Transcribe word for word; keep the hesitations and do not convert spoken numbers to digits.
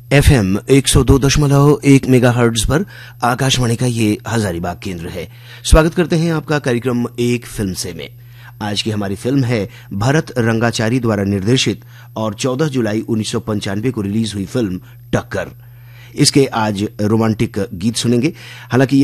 FM एक सौ दो दशमलव एक मेगाहर्ट्ज पर आकाशवाणी का ये हजारीबाग केंद्र है। स्वागत करते हैं आपका कार्यक्रम एक फिल्म से में। आज की हमारी फिल्म है भरत रंगाचारी द्वारा निर्देशित और चौदह जुलाई उन्नीस सौ पंचानवे को रिलीज हुई फिल्म टक्कर। इसके आज रोमांटिक गीत सुनेंगे। हालांकि